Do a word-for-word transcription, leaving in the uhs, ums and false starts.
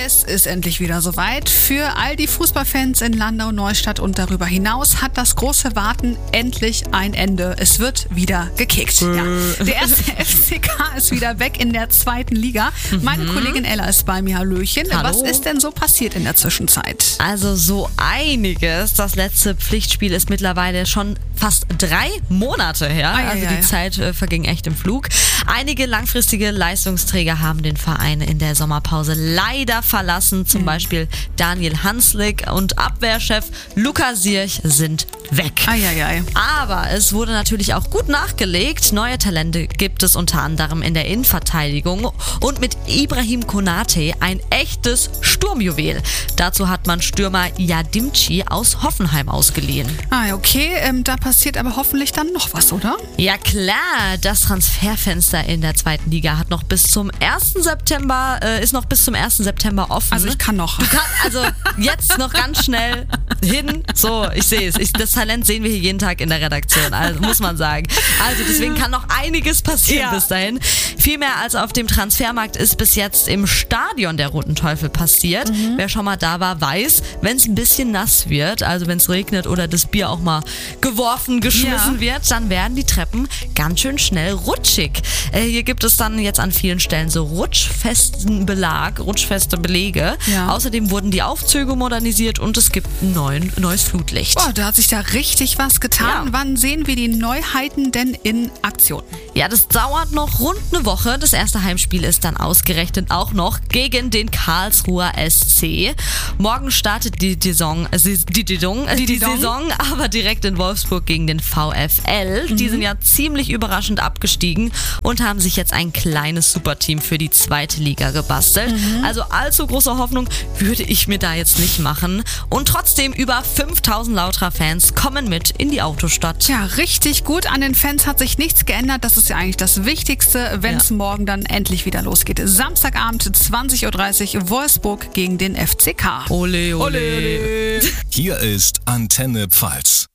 Es ist endlich wieder soweit. Für all die Fußballfans in Landau-Neustadt und darüber hinaus hat das große Warten endlich ein Ende. Es wird wieder gekickt. Ja. Der erste F C K ist wieder weg in der zweiten Liga. Meine mhm. Kollegin Ella ist bei mir. Hallöchen. Hallo. Was ist denn so passiert in der Zwischenzeit? Also so einiges. Das letzte Pflichtspiel ist mittlerweile schon fast drei Monate her. Ai, also ai, die ai. Zeit äh, verging echt im Flug. Einige langfristige Leistungsträger haben den Verein in der Sommerpause leider verlassen. Zum mhm. Beispiel Daniel Hanslik und Abwehrchef Luca Sierch sind weg. Ai, ai, ai. Aber es wurde natürlich auch gut nachgelegt. Neue Talente gibt es unter anderem in der Innenverteidigung und mit Ibrahim Konate ein echtes Sturmjuwel. Dazu hat man Stürmer Yadimchi aus Hoffenheim ausgeliehen. Ah, okay. Ähm, da passiert aber hoffentlich dann noch was, oder? Ja klar, das Transferfenster in der zweiten Liga hat noch bis zum ersten September, äh, ist noch bis zum ersten September offen. Also ich kann noch. Du kannst also jetzt noch ganz schnell hin. So, ich sehe es. Ich, das Talent sehen wir hier jeden Tag in der Redaktion, also muss man sagen. Also deswegen kann noch einiges passieren ja. bis dahin. Viel mehr als auf dem Transfermarkt ist bis jetzt im Stadion der Roten Teufel passiert. Mhm. Wer schon mal da war, weiß, wenn es ein bisschen nass wird, also wenn es regnet oder das Bier auch mal geworfen, geschmissen ja. wird, dann werden die Treppen ganz schön schnell rutschig. Äh, hier gibt es dann jetzt an vielen Stellen so rutschfesten Belag, rutschfeste Belege. Ja. Außerdem wurden die Aufzüge modernisiert und es gibt ein neuen, neues Flutlicht. Oh, da hat sich da richtig was getan. Ja. Wann sehen wir die Neuheiten denn in Aktion? Ja, das dauert noch rund eine Woche. Das erste Heimspiel ist dann ausgerechnet auch noch gegen den Karlsruher S C. Morgen startet die Saison, äh, die, die, Saison, äh, die, die Saison, aber direkt in Wolfsburg gegen den VfL. Mhm. Die sind ja ziemlich überraschend abgestiegen und haben sich jetzt ein kleines Superteam für die zweite Liga gebastelt. Mhm. Also allzu große Hoffnung würde ich mir da jetzt nicht machen. Und trotzdem über fünftausend Lautra-Fans kommen mit in die Autostadt. Tja, richtig gut. An den Fans hat sich nichts geändert. Das ist ja eigentlich das Wichtigste, wenn es ja. morgen dann endlich wieder losgeht. Samstagabend, zwanzig Uhr dreißig, Wolfsburg gegen den F C K. Ole, ole. ole, ole. Hier ist Antenne Pfalz.